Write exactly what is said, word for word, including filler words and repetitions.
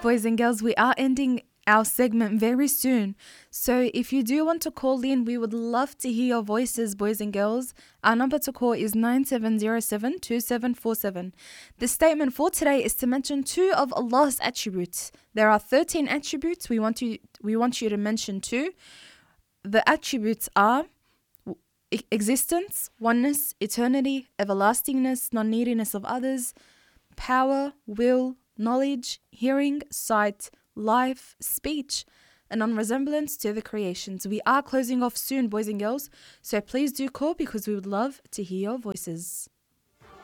Boys and girls, we are ending our segment very soon. So if you do want to call in, we would love to hear your voices, boys and girls. Our number to call is nine seven zero seven two seven four seven. The statement for today is to mention two of Allah's attributes. There are thirteen attributes. We want you we want you to mention two. The attributes are existence, oneness, eternity, everlastingness, non-neediness of others, power, will, knowledge, hearing, sight, life, speech, a non-resemblance to the creations. We are closing off soon, boys and girls, so please do call because we would love to hear your voices.